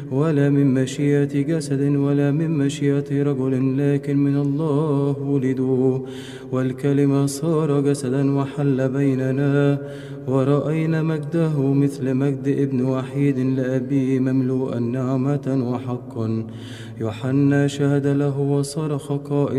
ولا من مشيئة جسد ولا من مشيئة رجل، لكن من الله ولدوا. والكلمة صار جسدا وحل بيننا، ورأينا مجده مثل مجد ابن وحيد لأبيه مملوءا نعمة وحقا. يوحنا شهد له وصرخ قائلا: